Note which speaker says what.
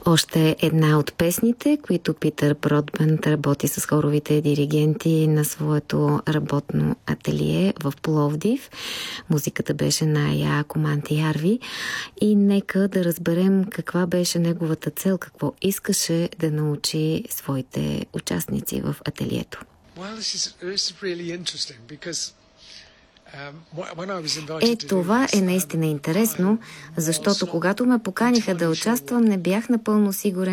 Speaker 1: Още една от песните, които Питър Бродбент работи с хоровите диригенти на своето работно ателие в Пловдив. Музиката беше на Яако Мантиярви. И нека да разберем каква беше неговата цел, какво искаше да научи своите участници в ателието. Това е наистина интересно, защото когато ме поканиха да участвам, не бях напълно сигурен